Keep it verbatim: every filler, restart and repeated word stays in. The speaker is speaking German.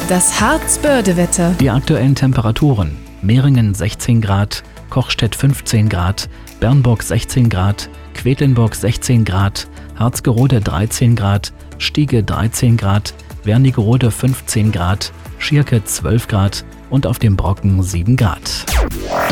Das Harzbörde-Wetter. Die aktuellen Temperaturen: Meringen sechzehn Grad, Kochstedt fünfzehn Grad, Bernburg sechzehn Grad, Quedlinburg sechzehn Grad, Harzgerode dreizehn Grad, Stiege dreizehn Grad, Wernigerode fünfzehn Grad, Schierke zwölf Grad und auf dem Brocken sieben Grad.